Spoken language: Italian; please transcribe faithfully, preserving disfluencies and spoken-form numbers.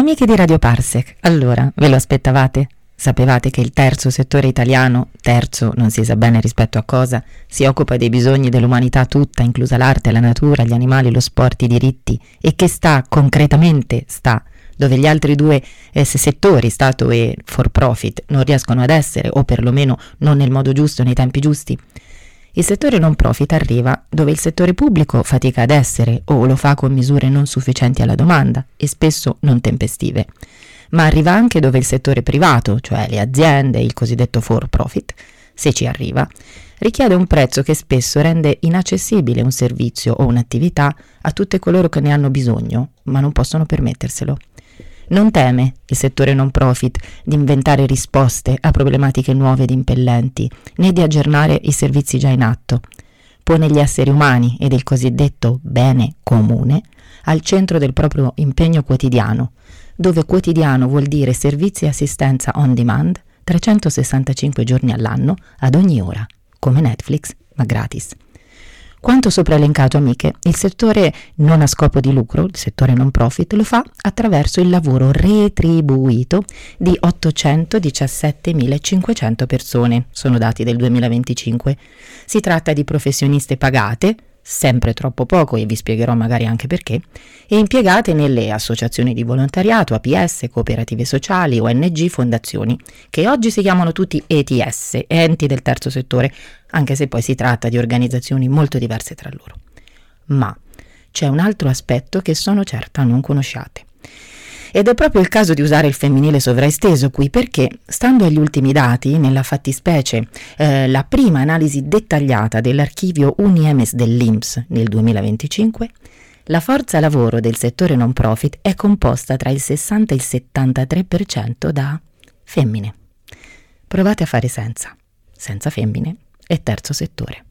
Amiche di Radio Parsec, allora, ve lo aspettavate? Sapevate che il terzo settore italiano, terzo non si sa bene rispetto a cosa, si occupa dei bisogni dell'umanità tutta, inclusa l'arte, la natura, gli animali, lo sport, i diritti, e che sta, concretamente sta, dove gli altri due eh, settori, Stato e for profit, non riescono ad essere, o perlomeno non nel modo giusto, nei tempi giusti? Il settore non profit arriva dove il settore pubblico fatica ad essere o lo fa con misure non sufficienti alla domanda e spesso non tempestive, ma arriva anche dove il settore privato, cioè le aziende, il cosiddetto for profit, se ci arriva, richiede un prezzo che spesso rende inaccessibile un servizio o un'attività a tutte coloro che ne hanno bisogno, ma non possono permetterselo. Non teme il settore non profit di inventare risposte a problematiche nuove ed impellenti, né di aggiornare i servizi già in atto. Pone gli esseri umani ed il cosiddetto bene comune al centro del proprio impegno quotidiano, dove quotidiano vuol dire servizi e assistenza on demand trecentosessantacinque giorni all'anno, ad ogni ora, come Netflix, ma gratis. Quanto sopra elencato, amiche, il settore non a scopo di lucro, il settore non profit, lo fa attraverso il lavoro retribuito di ottocentodiciassettemilacinquecento persone, sono dati del duemilaventicinque. Si tratta di professioniste pagate, sempre troppo poco e vi spiegherò magari anche perché, e impiegate nelle associazioni di volontariato, A P S, cooperative sociali, O N G, fondazioni, che oggi si chiamano tutti E T S, enti del terzo settore, anche se poi si tratta di organizzazioni molto diverse tra loro. Ma c'è un altro aspetto che sono certa non conosciate. Ed è proprio il caso di usare il femminile sovraesteso qui, perché, stando agli ultimi dati, nella fattispecie eh, la prima analisi dettagliata dell'archivio Uniemes dell'I N P S nel duemilaventicinque, la forza lavoro del settore non profit è composta tra il sessanta e il settantatré per cento da femmine. Provate a fare senza, senza femmine e terzo settore.